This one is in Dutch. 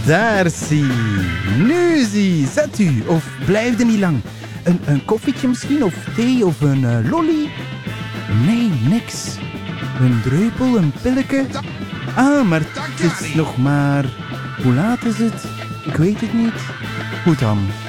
Daar zie. Nu zie. Zet u. Of blijf er niet lang. Een koffietje misschien, of thee, of een lolly? Nee, niks. Een dreupel, een pilletje. Ah, maar het is nog maar... Hoe laat is het? Ik weet het niet. Goed dan.